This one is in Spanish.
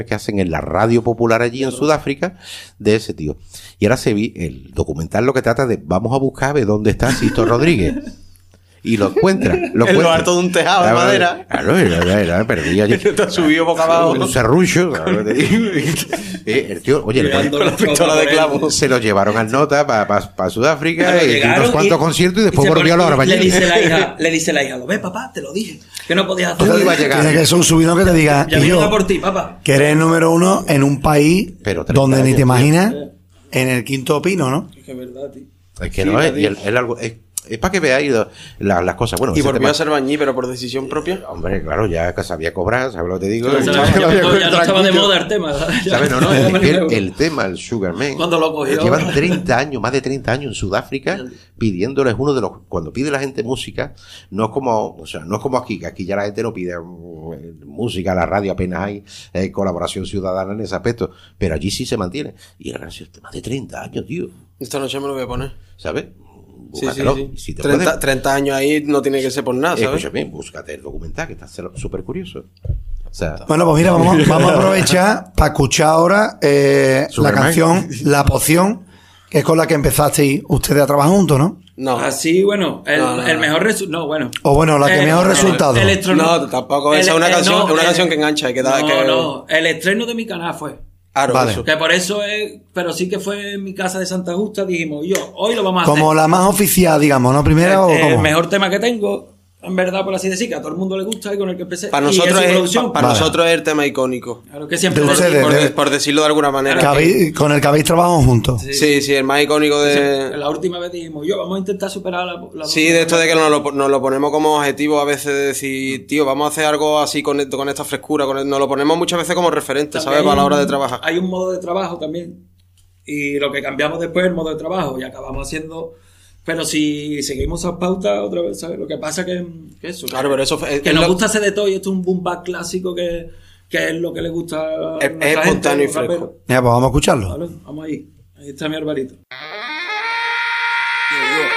que hacen en la radio popular allí en Sudáfrica de ese tío. Y ahora se vi el documental, lo que trata de vamos a buscar a ver dónde está Sisto Rodríguez. Y lo encuentra. En lo alto de un tejado de madera. Claro, era perdido allí. Te has subido boca abajo. Un serrucho. El tío, oye, con la pistola de clavo. se lo llevaron al nota para Sudáfrica, Claro, y unos cuantos conciertos y después volvió a la hora. Le dice la hija, lo ves, papá, te lo dije, que no podías hacer. Todo iba a llegar. Tiene que ser un subidón que te diga, Ya y vengo yo, por ti, papá. que eres el número 1 en un país Pero 30 donde ni años, te imaginas, en el quinto pino, ¿no? Es que es verdad, tío. Es que no es, y es algo. Es para que veáis las cosas. Bueno, Y ese volvió tema- a ser bañí, pero por decisión propia. Hombre, claro, ya que sabía cobrar, ¿sabes lo que te digo? Ya no estaba de moda el tema. ¿Sabes? No, es que el tema, el Sugar Man, Cuando lo cogió. llevan 30 años, más de 30 años en Sudáfrica, pidiéndoles uno de los, cuando pide la gente música, no es como, o sea, no es como aquí, que aquí ya la gente no pide música, la radio apenas hay colaboración ciudadana en ese aspecto, pero allí sí se mantiene. Y era gracioso, más de 30 años, tío, Esta noche me lo voy a poner. ¿sabes? Sí, Búscatelo. sí. Si te 30, puedes- 30 años ahí no tiene que ser por nada, ¿sabes? Escúchame, búscate el documental, que está súper curioso. O sea, Bueno, pues mira, vamos a aprovechar para escuchar ahora la Superman. canción La Poción, que es con la que empezasteis ustedes a trabajar juntos, ¿no? No. Así, bueno, No. el mejor resultado. No, bueno. O bueno, la que mejor resultado. No, tampoco. Esa es una canción que engancha y que da. No, el estreno de mi canal fue. Claro, Vale. eso. Que por eso es. Pero sí que fue en mi casa de Santa Justa. Dijimos, hoy lo vamos a hacer. Como la más oficial, digamos, ¿no? Primera o El como. mejor tema que tengo, en verdad, por así decir, que a todo el mundo le gusta y con el que empecé. Para Y nosotros, su es, producción. para Vale. nosotros es el tema icónico. Claro que siempre. De ustedes, Por decirlo de alguna manera. Con el que habéis trabajado juntos. Sí, el más icónico de. La última vez dijimos, vamos a intentar superar la Sí, de esto de que nos lo ponemos como objetivo a veces de decir, tío, vamos a hacer algo así con esta frescura. Nos lo ponemos muchas veces como referente, También ¿sabes? Para la hora de trabajar. Hay un modo de trabajo también. Y lo que cambiamos después es el modo de trabajo. Y acabamos haciendo. Pero si seguimos esas pautas otra vez, ¿sabes? Lo que pasa que eso. Claro, pero eso Que nos gusta hacer de todo y esto es un boom bap clásico que es lo que le gusta a Es nuestra espontáneo y los raperos. fresco. Ya, pues vamos a escucharlo. Vale, vamos ahí. Ahí está mi Alvarito.